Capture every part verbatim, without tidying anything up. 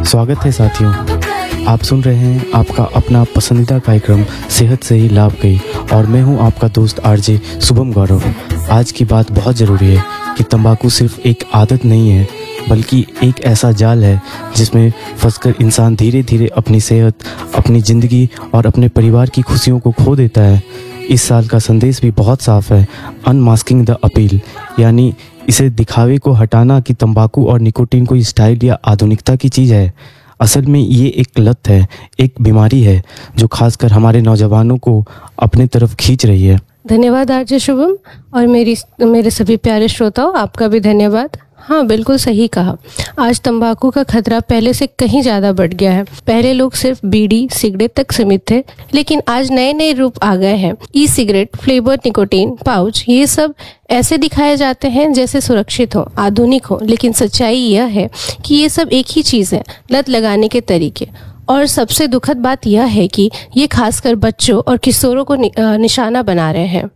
स्वागत है साथियों, आप सुन रहे हैं आपका अपना पसंदीदा कार्यक्रम सेहत से ही लाभ गई और मैं हूं आपका दोस्त आरजे शुभम गौरव। आज की बात बहुत ज़रूरी है कि तंबाकू सिर्फ एक आदत नहीं है बल्कि एक ऐसा जाल है जिसमें फंसकर इंसान धीरे धीरे अपनी सेहत, अपनी ज़िंदगी और अपने परिवार की खुशियों को खो देता है। इस साल का संदेश भी बहुत साफ है, अनमास्किंग द अपील, यानी इसे दिखावे को हटाना कि तंबाकू और निकोटीन कोई स्टाइल या आधुनिकता की चीज़ है। असल में ये एक लत है, एक बीमारी है जो खासकर हमारे नौजवानों को अपने तरफ खींच रही है। धन्यवाद आरजे शुभम और मेरी मेरे सभी प्यारे श्रोताओं, आपका भी धन्यवाद। हाँ, बिल्कुल सही कहा। आज तंबाकू का खतरा पहले से कहीं ज़्यादा बढ़ गया है। पहले लोग सिर्फ बीड़ी सिगरेट तक सीमित थे, लेकिन आज नए नए रूप आ गए हैं। E cigarette, flavour, nicotine pouch, ये सब ऐसे दिखाए जाते हैं जैसे सुरक्षित हो, आधुनिक हो, लेकिन सच्चाई यह है कि ये सब एक ही चीज़ है, लत लगाने के तरीके। और सबसे दुखद बात यह है कि ये खासकर बच्चों और किशोरों को नि, निशाना बना रहे हैं।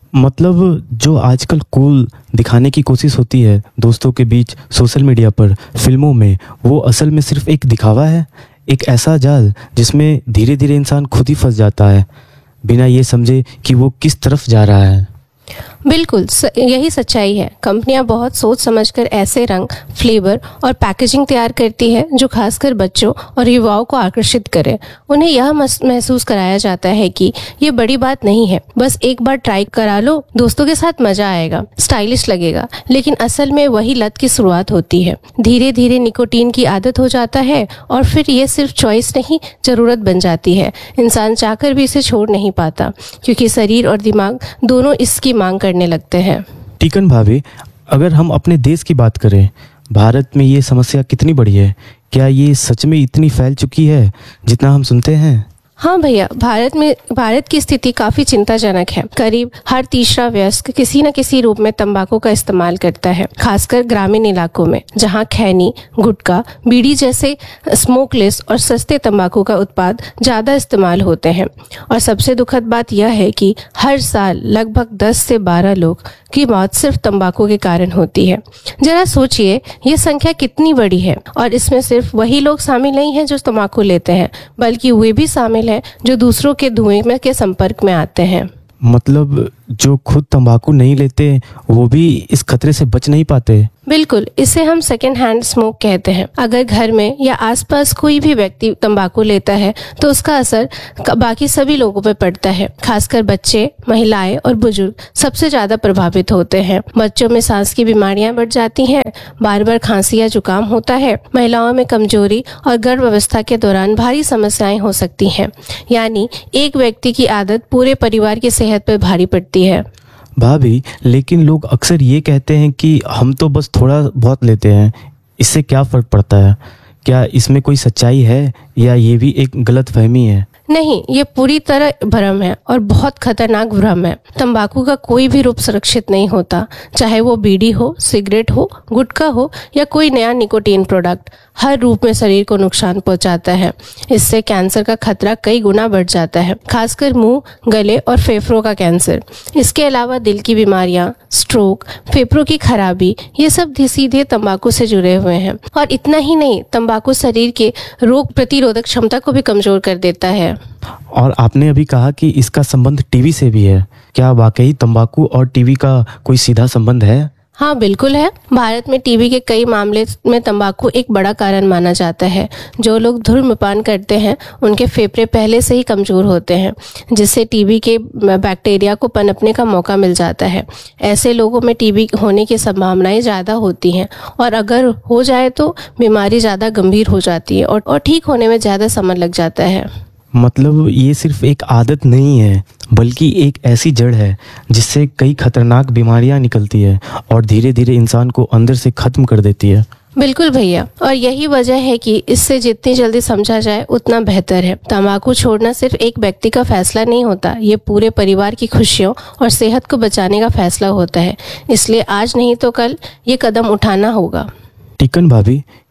मतलब जो आजकल कूल दिखाने की कोशिश होती है दोस्तों के बीच, सोशल मीडिया पर, फिल्मों में, वो असल में सिर्फ एक दिखावा है, एक ऐसा जाल जिसमें धीरे धीरे इंसान खुद ही फंस जाता है बिना ये समझे कि वो किस तरफ जा रहा है। बिल्कुल यही सच्चाई है। कंपनियां बहुत सोच समझकर ऐसे रंग, फ्लेवर और पैकेजिंग तैयार करती है जो खासकर बच्चों और युवाओं को आकर्षित करे। उन्हें यह महसूस कराया जाता है कि ये बड़ी बात नहीं है, बस एक बार ट्राई करा लो, दोस्तों के साथ मजा आएगा, स्टाइलिश लगेगा। लेकिन असल में वही लत की शुरुआत होती है। धीरे धीरे निकोटीन की आदत हो जाता है और फिर ये सिर्फ चॉइस नहीं, जरूरत बन जाती है। इंसान चाहकर भी इसे छोड़ नहीं पाता क्योंकि शरीर और दिमाग दोनों इसकी मांग करने लगते हैं। टीकन भाभी, अगर हम अपने देश की बात करें, भारत में ये समस्या कितनी बड़ी है? क्या ये सच में इतनी फैल चुकी है जितना हम सुनते हैं? हाँ भैया, भारत में भारत की स्थिति काफी चिंताजनक है। करीब हर तीसरा वयस्क किसी न किसी रूप में तंबाकू का इस्तेमाल करता है, खासकर ग्रामीण इलाकों में जहाँ खैनी, गुटखा, बीड़ी जैसे स्मोकलेस और सस्ते तंबाकू का उत्पाद ज्यादा इस्तेमाल होते हैं। और सबसे दुखद बात यह है कि हर साल लगभग दस से बारह लोग की मौत सिर्फ तंबाकू के कारण होती है। जरा सोचिए ये संख्या कितनी बड़ी है, और इसमें सिर्फ वही लोग शामिल नहीं हैं जो तंबाकू लेते हैं, बल्कि वे भी शामिल है जो दूसरों के धुएं में के संपर्क में आते हैं। मतलब जो खुद तंबाकू नहीं लेते वो भी इस खतरे से बच नहीं पाते। बिल्कुल, इसे हम सेकेंड हैंड स्मोक कहते हैं। अगर घर में या आसपास कोई भी व्यक्ति तंबाकू लेता है तो उसका असर बाकी सभी लोगों पर पड़ता है। खासकर बच्चे, महिलाएं और बुजुर्ग सबसे ज्यादा प्रभावित होते हैं। बच्चों में सांस की बीमारियां बढ़ जाती हैं, बार बार खांसी या जुकाम होता है। महिलाओं में कमजोरी और गर्भ अवस्था के दौरान भारी समस्याएं हो सकती हैं। यानी एक व्यक्ति की आदत पूरे परिवार की सेहत पर भारी पड़ती है। भाभी, लेकिन लोग अक्सर ये कहते हैं कि हम तो बस थोड़ा बहुत लेते हैं, इससे क्या फर्क पड़ता है? क्या इसमें कोई सच्चाई है या ये भी एक गलत फहमी है? नहीं, ये पूरी तरह भ्रम है और बहुत खतरनाक भ्रम है। तंबाकू का कोई भी रूप सुरक्षित नहीं होता, चाहे वो बीड़ी हो, सिगरेट हो, गुटखा हो या कोई नया निकोटीन प्रोडक्ट। हर रूप में शरीर को नुकसान पहुंचाता है। इससे कैंसर का खतरा कई गुना बढ़ जाता है, खासकर मुंह, गले और फेफड़ों का कैंसर। इसके अलावा दिल की बीमारियां, स्ट्रोक, फेफड़ों की खराबी, ये सब सीधे तंबाकू से जुड़े हुए हैं। और इतना ही नहीं, तंबाकू शरीर के रोग प्रतिरोधक क्षमता को भी कमजोर कर देता है। और आपने अभी कहा कि इसका संबंध टीवी से भी है। क्या वाकई तंबाकू और टीवी का कोई सीधा संबंध है? हाँ, बिल्कुल है। भारत में टीबी के कई मामले में तंबाकू एक बड़ा कारण माना जाता है। जो लोग धूम्रपान करते हैं उनके फेफड़े पहले से ही कमजोर होते हैं, जिससे टीबी के बैक्टीरिया को पनपने का मौका मिल जाता है। ऐसे लोगों में टीबी होने की संभावनाएं ज़्यादा होती हैं और अगर हो जाए तो बीमारी ज़्यादा गंभीर हो जाती है और, और ठीक होने में ज़्यादा समय लग जाता है। मतलब ये सिर्फ एक आदत नहीं है बल्कि एक ऐसी जड़ है जिससे कई खतरनाक बीमारियां निकलती है और धीरे धीरे इंसान को अंदर से खत्म कर देती है। बिल्कुल भैया, और यही वजह है कि इससे जितनी जल्दी समझा जाए उतना बेहतर है। तंबाकू छोड़ना सिर्फ एक व्यक्ति का फैसला नहीं होता, ये पूरे परिवार की खुशियों और सेहत को बचाने का फैसला होता है। इसलिए आज नहीं तो कल ये कदम उठाना होगा। टीकन भाभी,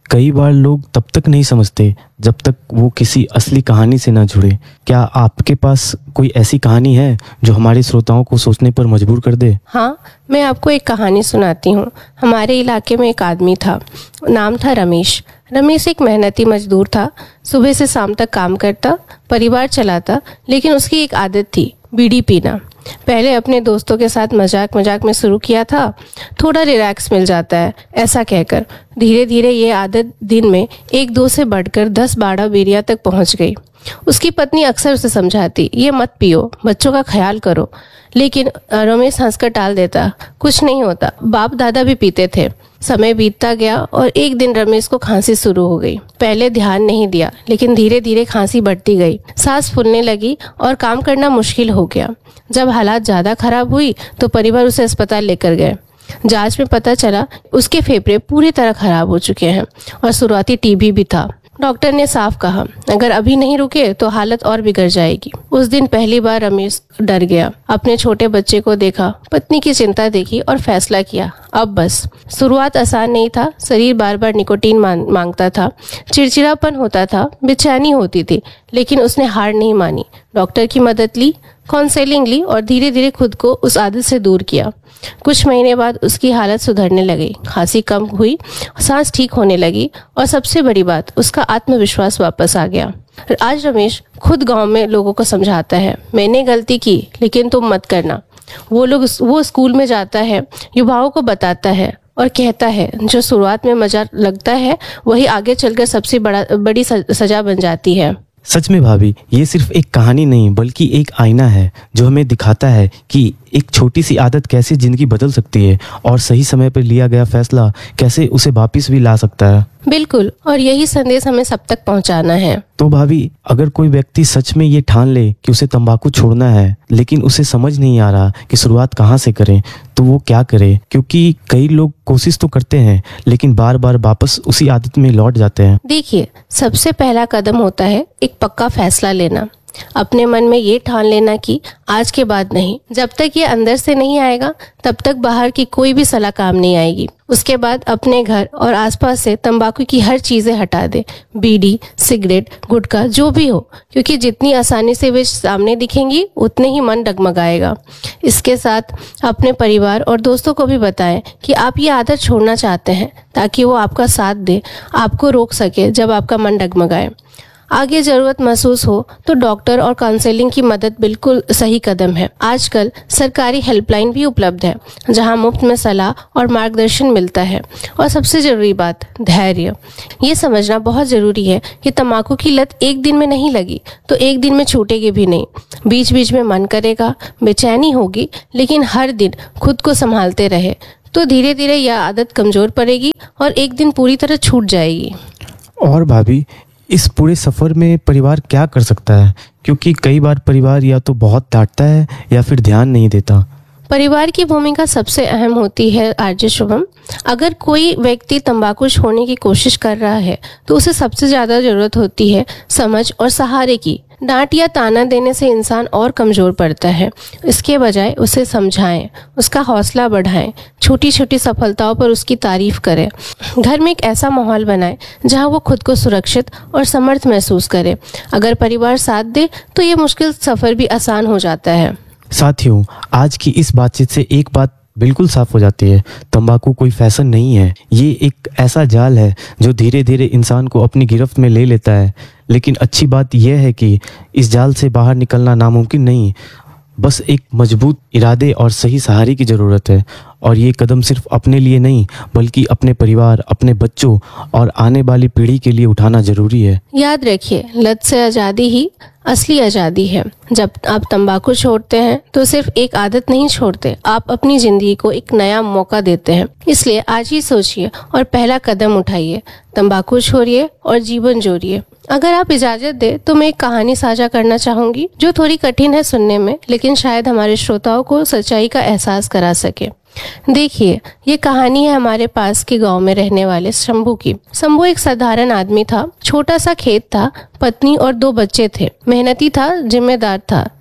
कई बार लोग तब तक नहीं समझते जब तक वो किसी असली कहानी से ना जुड़े। क्या आपके पास कोई ऐसी कहानी है जो हमारे श्रोताओं को सोचने पर मजबूर कर दे? हाँ, मैं आपको एक कहानी सुनाती हूँ। हमारे इलाके में एक आदमी था, नाम था रमेश। रमेश एक मेहनती मजदूर था। सुबह से शाम तक काम करता, परिवार चलाता, लेकिन उसकी एक आदत थी, बीड़ी पीना। पहले अपने दोस्तों के साथ मजाक मजाक में शुरू किया था, थोड़ा रिलैक्स मिल जाता है ऐसा कहकर। धीरे धीरे ये आदत दिन में एक दो से बढ़कर दस बारह बीड़ियां तक पहुंच गई। उसकी पत्नी अक्सर उसे समझाती, ये मत पियो, बच्चों का ख्याल करो, लेकिन रमेश हंसकर टाल देता, कुछ नहीं होता, बाप दादा भी पीते थे। समय बीतता गया और एक दिन रमेश को खांसी शुरू हो गई। पहले ध्यान नहीं दिया, लेकिन धीरे धीरे खांसी बढ़ती गई, सांस फूलने लगी और काम करना मुश्किल हो गया। जब हालात ज्यादा खराब हुई तो परिवार उसे अस्पताल लेकर गए। जांच में पता चला उसके फेफड़े पूरी तरह खराब हो चुके हैं और शुरुआती टीबी भी था। डॉक्टर ने साफ कहा, अगर अभी नहीं रुके तो हालत और बिगड़ जाएगी। उस दिन पहली बार रमेश डर गया। अपने छोटे बच्चे को देखा, पत्नी की चिंता देखी और फैसला किया, अब बस। शुरुआत आसान नहीं था, शरीर बार बार निकोटीन मांगता था, चिड़चिड़ापन होता था, बेचैनी होती थी, लेकिन उसने हार नहीं मानी। डॉक्टर की मदद ली, काउंसलिंग ली और धीरे धीरे खुद को उस आदत से दूर किया। कुछ महीने बाद उसकी हालत सुधरने लगी, खांसी कम हुई, सांस ठीक होने लगी और सबसे बड़ी बात, उसका आत्मविश्वास वापस आ गया। आज रमेश खुद गांव में लोगों को समझाता है, मैंने गलती की लेकिन तुम मत करना। वो लोग वो स्कूल में जाता है, युवाओं को बताता है और कहता है, जो शुरुआत में मजा लगता है वही आगे चलकर सबसे बड़ा बड़ी सजा बन जाती है। सच में भाभी, ये सिर्फ एक कहानी नहीं बल्कि एक आईना है जो हमें दिखाता है कि एक छोटी सी आदत कैसे जिंदगी बदल सकती है और सही समय पर लिया गया फैसला कैसे उसे वापस भी ला सकता है। बिल्कुल, और यही संदेश हमें सब तक पहुंचाना है। तो भाभी, अगर कोई व्यक्ति सच में ये ठान ले कि उसे तंबाकू छोड़ना है, लेकिन उसे समझ नहीं आ रहा कि शुरुआत कहाँ से करें, तो वो क्या करे? क्योंकि कई लोग कोशिश तो करते हैं लेकिन बार बार वापस उसी आदत में लौट जाते हैं। देखिए, सबसे पहला कदम होता है एक पक्का फैसला लेना। अपने मन में ये ठान लेना कि आज के बाद नहीं। जब तक ये अंदर से नहीं आएगा तब तक बाहर की कोई भी सलाह काम नहीं आएगी। उसके बाद अपने घर और आसपास से तंबाकू की हर चीजें हटा दे, बीड़ी, सिगरेट, गुटखा, जो भी हो, क्योंकि जितनी आसानी से वे सामने दिखेंगी उतने ही मन डगमगाएगा। इसके साथ अपने परिवार और दोस्तों को भी बताएं कि आप ये आदत छोड़ना चाहते हैं, ताकि वो आपका साथ दे, आपको रोक सके जब आपका मन डगमगाए। आगे जरूरत महसूस हो तो डॉक्टर और काउंसलिंग की मदद बिल्कुल सही कदम है। आजकल सरकारी हेल्पलाइन भी उपलब्ध है जहां मुफ्त में सलाह और मार्गदर्शन मिलता है। और सबसे जरूरी बात, धैर्य। ये समझना बहुत जरूरी है कि तंबाकू की लत एक दिन में नहीं लगी तो एक दिन में छूटेगी भी नहीं। बीच बीच में मन करेगा, बेचैनी होगी, लेकिन हर दिन खुद को संभालते रहे तो धीरे धीरे यह आदत कमजोर पड़ेगी और एक दिन पूरी तरह छूट जाएगी। और भाभी, इस पूरे सफ़र में परिवार क्या कर सकता है? क्योंकि कई बार परिवार या तो बहुत डांटता है या फिर ध्यान नहीं देता। परिवार की भूमिका सबसे अहम होती है आरजे शुभम। अगर कोई व्यक्ति तंबाकू छोड़ने की कोशिश कर रहा है तो उसे सबसे ज्यादा जरूरत होती है समझ और सहारे की। डांट या ताना देने से इंसान और कमजोर पड़ता है। इसके बजाय उसे समझाएं, उसका हौसला बढ़ाएं, छोटी छोटी सफलताओं पर उसकी तारीफ करें। घर में एक ऐसा माहौल बनाएं जहां वो खुद को सुरक्षित और समर्थ महसूस करे। अगर परिवार साथ दे तो ये मुश्किल सफर भी आसान हो जाता है। साथियों, आज की इस बातचीत से एक बात बिल्कुल साफ हो जाती है, तंबाकू कोई फैशन नहीं है। ये एक ऐसा जाल है जो धीरे धीरे इंसान को अपनी गिरफ्त में ले लेता है। लेकिन अच्छी बात यह है कि इस जाल से बाहर निकलना नामुमकिन नहीं, बस एक मजबूत इरादे और सही सहारे की ज़रूरत है। और ये कदम सिर्फ अपने लिए नहीं बल्कि अपने परिवार, अपने बच्चों और आने वाली पीढ़ी के लिए उठाना जरूरी है। याद रखिए, लत से आज़ादी ही असली आज़ादी है। जब आप तंबाकू छोड़ते हैं तो सिर्फ एक आदत नहीं छोड़ते, आप अपनी जिंदगी को एक नया मौका देते हैं। इसलिए आज ही सोचिए और पहला कदम उठाइए। तंबाकू छोड़िए और जीवन जोड़िए। अगर आप इजाजत दे तो मैं एक कहानी साझा करना चाहूंगी जो थोड़ी कठिन है सुनने में, लेकिन शायद हमारे श्रोताओं को सच्चाई का एहसास करा सके। देखिए, ये कहानी है हमारे पास के गांव में रहने वाले शंभू की। शंभू एक साधारण आदमी था। छोटा सा खेत था, पत्नी और दो बच्चे थे। मेहनती था, जिम्मेदार था,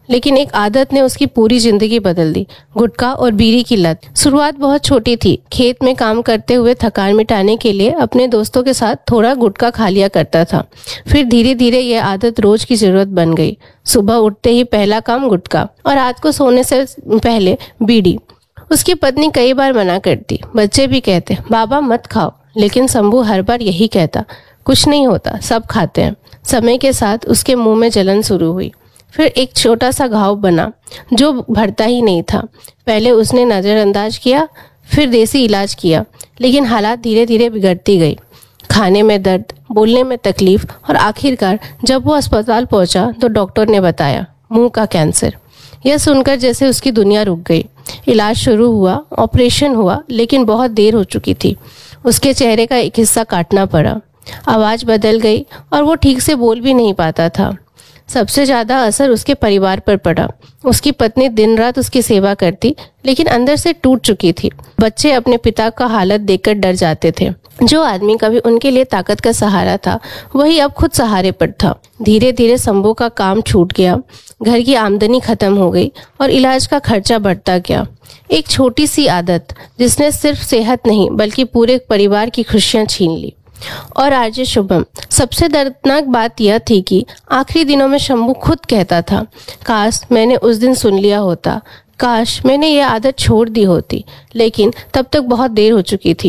लेकिन एक आदत ने उसकी पूरी जिंदगी बदल दी, गुटखा और बीड़ी की लत। शुरुआत बहुत छोटी थी। खेत में काम करते हुए थकान मिटाने के लिए अपने दोस्तों के साथ थोड़ा गुटखा खा लिया करता था। फिर धीरे धीरे यह आदत रोज की जरूरत बन गई। सुबह उठते ही पहला काम गुटखा और रात को सोने से पहले बीड़ी। उसकी पत्नी कई बार मना करती, बच्चे भी कहते बाबा मत खाओ, लेकिन शंभू हर बार यही कहता, कुछ नहीं होता, सब खाते हैं। समय के साथ उसके मुंह में जलन शुरू हुई, फिर एक छोटा सा घाव बना जो भरता ही नहीं था। पहले उसने नज़रअंदाज किया, फिर देसी इलाज किया, लेकिन हालात धीरे धीरे बिगड़ती गई। खाने में दर्द, बोलने में तकलीफ और आखिरकार जब वो अस्पताल पहुंचा तो डॉक्टर ने बताया मुंह का कैंसर। यह सुनकर जैसे उसकी दुनिया रुक गई। इलाज शुरू हुआ, ऑपरेशन हुआ, लेकिन बहुत देर हो चुकी थी। उसके चेहरे का एक हिस्सा काटना पड़ा, आवाज़ बदल गई और वो ठीक से बोल भी नहीं पाता था। सबसे ज़्यादा असर उसके परिवार पर पड़ा। उसकी पत्नी दिन रात उसकी सेवा करती, लेकिन अंदर से टूट चुकी थी। बच्चे अपने पिता का हालत देखकर डर जाते थे। जो आदमी कभी उनके लिए ताकत का सहारा था, वही अब खुद सहारे पर था। धीरे धीरे शंभू का काम छूट गया, घर की आमदनी खत्म हो गई और इलाज का खर्चा बढ़ता गया। एक छोटी सी आदत जिसने सिर्फ सेहत नहीं बल्कि पूरे परिवार की खुशियां छीन ली। और आरजे शुभम, सबसे दर्दनाक बात यह थी कि आखिरी दिनों में शंभू खुद कहता था, काश मैंने उस दिन सुन लिया होता, काश मैंने ये आदत छोड़ दी होती, लेकिन तब तक बहुत देर हो चुकी थी।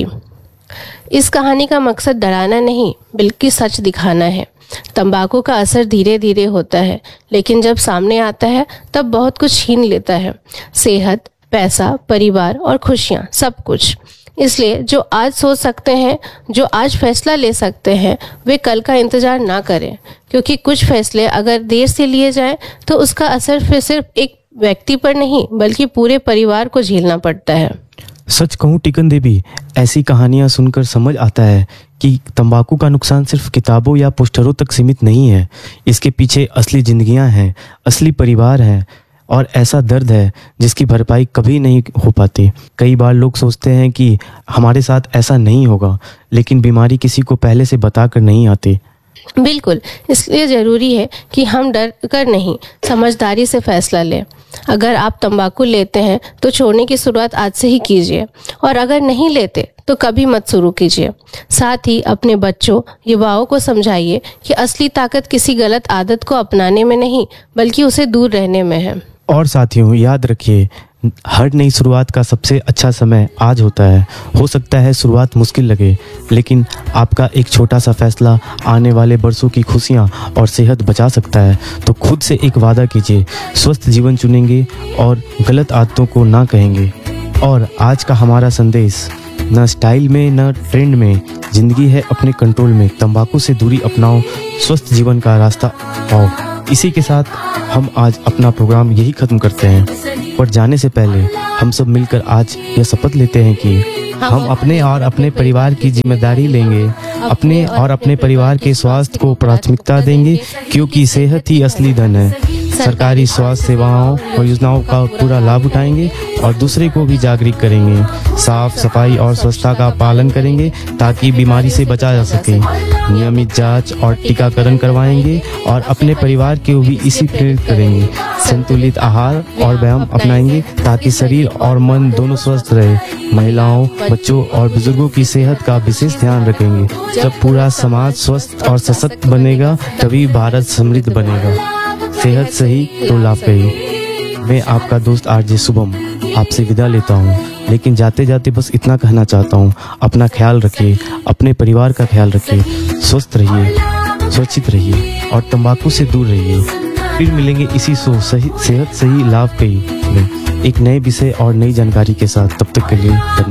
इस कहानी का मकसद डराना नहीं बल्कि सच दिखाना है। तंबाकू का असर धीरे धीरे होता है, लेकिन जब सामने आता है तब बहुत कुछ छीन लेता है, सेहत, पैसा, परिवार और खुशियाँ, सब कुछ। इसलिए जो आज सोच सकते हैं, जो आज फैसला ले सकते हैं, वे कल का इंतजार ना करें, क्योंकि कुछ फैसले अगर देर से लिए जाएं तो उसका असर फिर सिर्फ एक व्यक्ति पर नहीं बल्कि पूरे परिवार को झेलना पड़ता है। सच कहूँ टिकन देवी, ऐसी कहानियाँ सुनकर समझ आता है कि तंबाकू का नुकसान सिर्फ किताबों या पोस्टरों तक सीमित नहीं है। इसके पीछे असली जिंदगियाँ हैं, असली परिवार हैं और ऐसा दर्द है जिसकी भरपाई कभी नहीं हो पाती। कई बार लोग सोचते हैं कि हमारे साथ ऐसा नहीं होगा, लेकिन बीमारी किसी को पहले से बताकर नहीं आती। बिल्कुल, इसलिए ज़रूरी है कि हम डर कर नहीं, समझदारी से फैसला लें। अगर आप तंबाकू लेते हैं तो छोड़ने की शुरुआत आज से ही कीजिए, और अगर नहीं लेते तो कभी मत शुरू कीजिए। साथ ही अपने बच्चों, युवाओं को समझाइए कि असली ताकत किसी गलत आदत को अपनाने में नहीं बल्कि उसे दूर रहने में है। और साथियों, याद रखिए, हर नई शुरुआत का सबसे अच्छा समय आज होता है। हो सकता है शुरुआत मुश्किल लगे, लेकिन आपका एक छोटा सा फैसला आने वाले बरसों की खुशियां और सेहत बचा सकता है। तो खुद से एक वादा कीजिए, स्वस्थ जीवन चुनेंगे और गलत आदतों को ना कहेंगे। और आज का हमारा संदेश, न स्टाइल में न ट्रेंड में, जिंदगी है अपने कंट्रोल में। तंबाकू से दूरी अपनाओ, स्वस्थ जीवन का रास्ता पाओ। इसी के साथ हम आज अपना प्रोग्राम यही खत्म करते हैं, पर जाने से पहले हम सब मिलकर आज यह शपथ लेते हैं कि हम अपने और अपने परिवार की जिम्मेदारी लेंगे, अपने और अपने परिवार के स्वास्थ्य को प्राथमिकता देंगे, क्योंकि सेहत ही असली धन है। सरकारी स्वास्थ्य सेवाओं और योजनाओं का पूरा लाभ उठाएंगे और दूसरे को भी जागरूक करेंगे। साफ सफाई और स्वच्छता का पालन करेंगे ताकि बीमारी से बचा जा सके। नियमित जांच और टीकाकरण करवाएंगे और अपने परिवार को भी इसी प्रेरित करेंगे। संतुलित आहार और व्यायाम अपनाएंगे ताकि शरीर और मन दोनों स्वस्थ रहे। महिलाओं, बच्चों और बुजुर्गों की सेहत का विशेष ध्यान रखेंगे। जब पूरा समाज स्वस्थ और सशक्त बनेगा तभी भारत समृद्ध बनेगा। सेहत सही तो लाभकारी। मैं आपका दोस्त आरजे शुभम आपसे विदा लेता हूँ, लेकिन जाते जाते बस इतना कहना चाहता हूँ, अपना ख्याल रखिए, अपने परिवार का ख्याल रखिए, स्वस्थ रहिए, सुरक्षित रहिए और तंबाकू से दूर रहिए। फिर मिलेंगे इसी शो सही सेहत सही लाभ कई में एक नए विषय और नई जानकारी के साथ। तब तक के लिए